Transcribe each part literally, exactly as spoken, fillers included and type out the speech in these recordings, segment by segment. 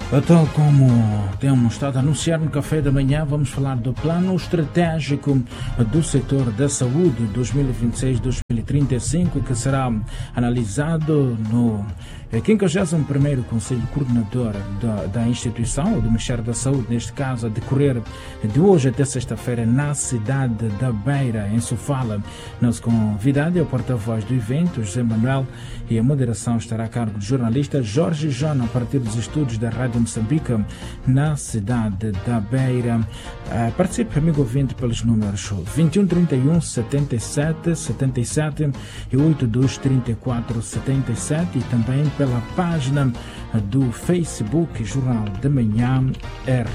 Tal como temos estado a anunciar no café da manhã, vamos falar do plano estratégico do setor da saúde dois mil e vinte e seis a dois mil e trinta e cinco, que será analisado no quinquagésimo primeiro Conselho Coordenador da, da instituição, ou do Ministério da Saúde, neste caso, a decorrer de hoje até sexta-feira na cidade da Beira, em Sofala. Nosso convidado é o porta-voz do evento, José Manuel, e a moderação estará a cargo do jornalista Jorge Jona, a partir dos estúdios da Rádio Moçambique, na cidade da Beira. Uh, participe, amigo ouvinte, pelos números vinte e um, trinta e um, setenta e sete, setenta e sete e oitenta e dois, trinta e quatro, setenta e sete, e também pela página do Facebook Jornal da Manhã R.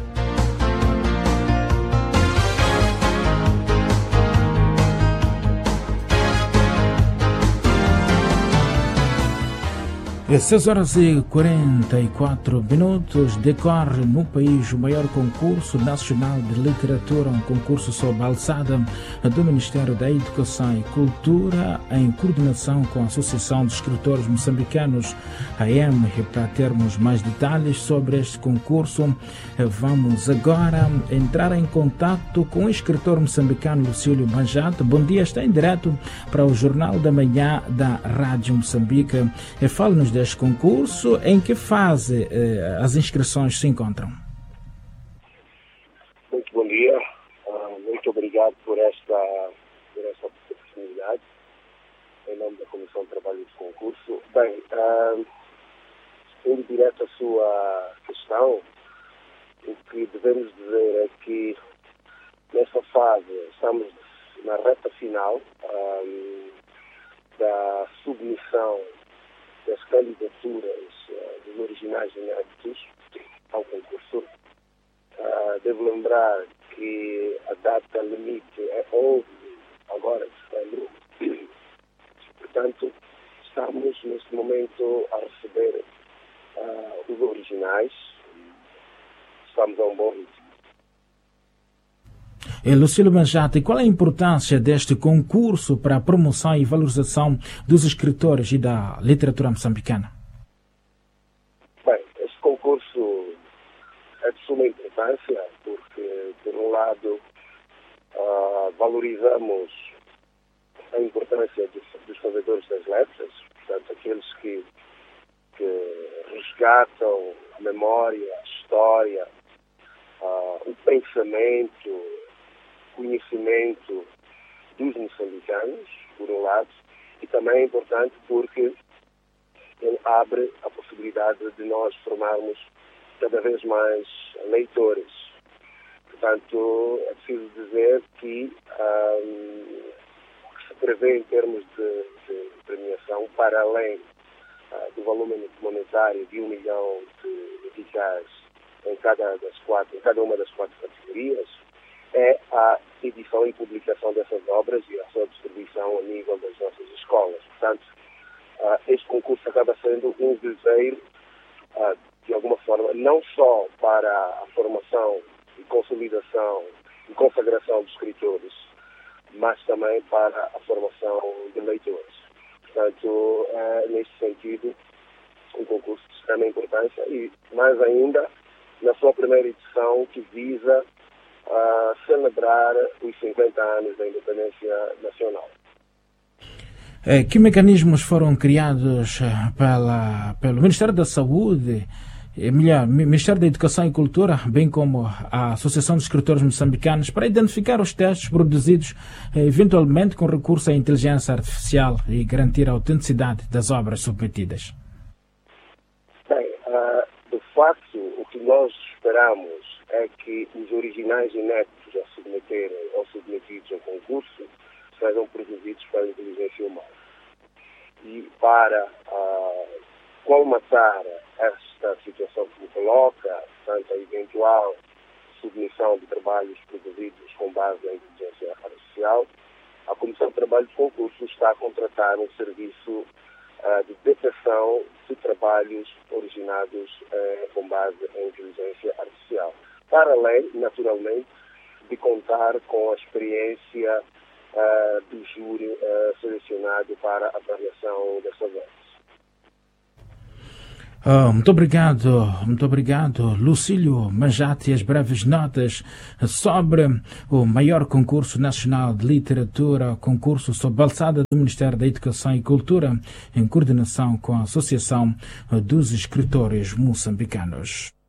Às seis horas e quarenta e quatro minutos, decorre no país o maior concurso nacional de literatura, um concurso sob a alçada do Ministério da Educação e Cultura, em coordenação com a Associação de Escritores Moçambicanos, a E M. E para termos mais detalhes sobre este concurso, vamos agora entrar em contato com o escritor moçambicano Lucílio Manjato. Bom dia, está em direto para o Jornal da Manhã da Rádio Moçambique. Fale-nos deste concurso, em que fase eh, as inscrições se encontram? Muito bom dia, uh, muito obrigado por esta, por esta oportunidade, em nome da Comissão de Trabalho desse concurso. Bem, uh, indo direto à sua questão, o que devemos dizer é que nessa fase estamos na reta final um, da submissão das candidaturas uh, dos originais inéditos ao concurso. Uh, devo lembrar que a data limite é onze agora de setembro. Portanto, estamos neste momento a receber uh, os originais. Estamos a um bom ritmo. E Lucílio Manjato, e qual é a importância deste concurso para a promoção e valorização dos escritores e da literatura moçambicana? Bem, este concurso é de suma importância porque, por um lado, uh, valorizamos a importância dos, dos fazedores das letras, portanto, aqueles que, que resgatam a memória, a história, uh, o pensamento, conhecimento dos moçambicanos, por um lado, e também é importante porque ele abre a possibilidade de nós formarmos cada vez mais leitores. Portanto, é preciso dizer que um, o que se prevê em termos de, de premiação, para além uh, do volume monetário de um milhão de meticais em cada, das quatro, em cada uma das quatro categorias, é a edição e publicação dessas obras e a sua distribuição a nível das nossas escolas. Portanto, uh, este concurso acaba sendo um desejo, uh, de alguma forma, não só para a formação e consolidação e consagração dos escritores, mas também para a formação de leitores. Portanto, é, neste sentido, um concurso de extrema importância e, mais ainda, na sua primeira edição, que visa a celebrar os cinquenta anos da independência nacional. Que mecanismos foram criados pela, pelo Ministério da Saúde, melhor, Ministério da Educação e Cultura, bem como a Associação de Escritores Moçambicanos, para identificar os textos produzidos, eventualmente com recurso à inteligência artificial, e garantir a autenticidade das obras submetidas? Bem, uh, de facto, o que nós esperamos é que os originais inéditos a submeterem ou submetidos ao concurso sejam produzidos pela inteligência humana. E para uh, colmatar esta situação que me coloca, portanto, a eventual submissão de trabalhos produzidos com base na inteligência artificial, a Comissão de Trabalho de Concurso está a contratar um serviço uh, de detecção de trabalhos originados uh, com base em inteligência artificial. Para além, naturalmente, de contar com a experiência uh, do júri uh, selecionado para a avaliação dessas obras. Oh, muito obrigado, muito obrigado, Lucílio Majati, as breves notas sobre o maior concurso nacional de literatura, concurso sob a alçada do Ministério da Educação e Cultura, em coordenação com a Associação dos Escritores Moçambicanos.